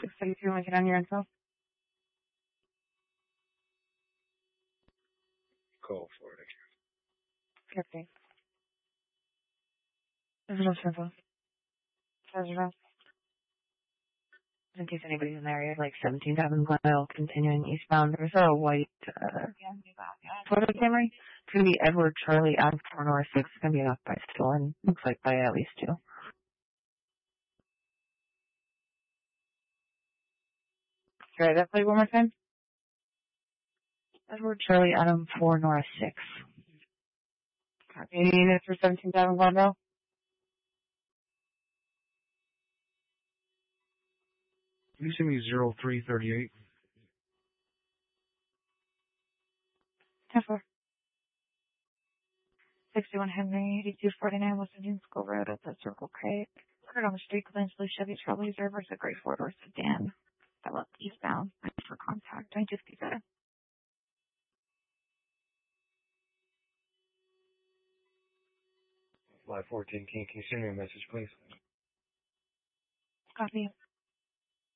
632, want to get on your info? Call for it. Okay. Residential info. Residential. In case anybody's in the area, like 17 Devon Glendale, continuing eastbound. There's a white Toyota Camry. It's going to be Edward Charlie Adam 4 North 6. It's going to be off by stolen. Looks like by at least 2. Try that plate one more time. Edward Charlie Adam 4 North 6. Copy. Any units for 17 Devon Glendale? Can you send me 0338? 10-4. 61 Henry, 8249 West Indian School Road at the Circle K. Parked on the street, Glens Blue Chevy Trailblazer versus a gray four-door sedan. That left eastbound. Ready for contact. 9250. 514 King, can you send me a message, please? Copy.